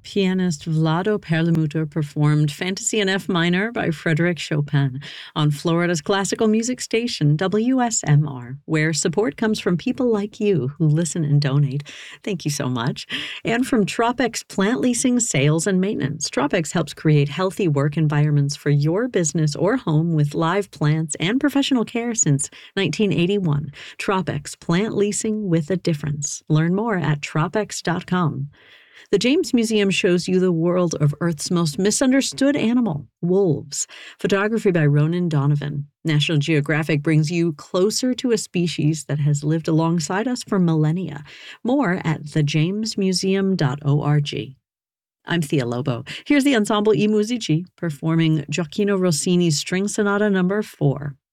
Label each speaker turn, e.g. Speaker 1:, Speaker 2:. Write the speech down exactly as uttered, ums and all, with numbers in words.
Speaker 1: Pianist Vlado Perlmutter performed Fantasy in F minor by Frédéric Chopin on Florida's classical music station, W S M R, where support comes from people like you who listen and donate. Thank you so much. And from Tropex Plant Leasing, Sales, and Maintenance. Tropex helps create healthy work environments for your business or home with live plants and professional care since nineteen eighty-one. Tropex Plant Leasing with a difference. Learn more at tropex dot com. The James Museum shows you the world of Earth's most misunderstood animal, wolves. Photography by Ronan Donovan. National Geographic brings you closer to a species that has lived alongside us for millennia. More at the james museum dot org. I'm Thea Lobo. Here's the Ensemble I Musici performing Gioacchino Rossini's String Sonata number four.